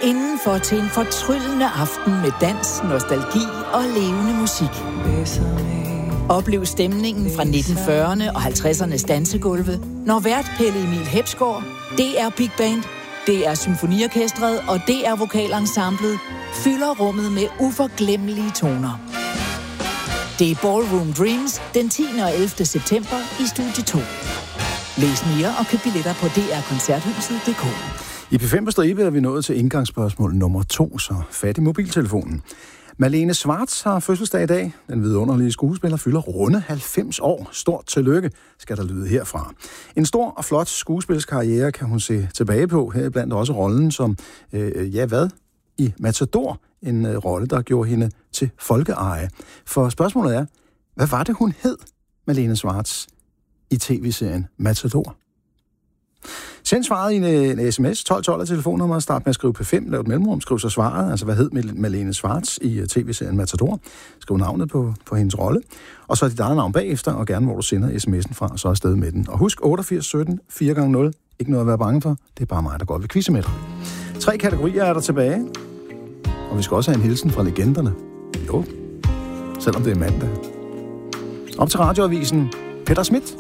indenfor til en fortryllende aften med dans, nostalgi og levende musik. Oplev stemningen fra 1940'erne og 50'ernes dansegulve, når vært Pelle Emil Hepsgaard, DR Big Band, DR Symfoniorkestret og DR Vokalensemblet fylder rummet med uforglemmelige toner. Det er Ballroom Dreams den 10. og 11. september i Studie 2. Læs mere og køb billetter på drkoncerthuset.dk. I P5 på stribe er vi nået til indgangsspørgsmål nummer 2, så fat i mobiltelefonen. Malene Schwartz har fødselsdag i dag. Den vidunderlige skuespiller fylder runde 90 år. Stort tillykke, skal der lyde herfra. En stor og flot skuespilskarriere kan hun se tilbage på, heriblandt også rollen som, i Matador, en rolle, der gjorde hende til folkeeje. For spørgsmålet er, hvad var det, hun hed, Malene Schwartz, i tv-serien Matador? Send svaret i en sms, 1212 af telefonnummeret, start med at skrive P5, lav et mellemrum, skriv så svaret, altså hvad hed Malene Schwartz i tv-serien Matador, skriv navnet på hendes rolle, og så dit eget navn bagefter, og gerne hvor du sender sms'en fra, og så afsted med den. Og husk 8817 4x0, ikke noget at være bange for, det er bare mig, der går ved quizze med dig. 3 kategorier er der tilbage, og vi skal også have en hilsen fra legenderne. Jo, selvom det er mandag. Op til radioavisen, Peter Schmidt.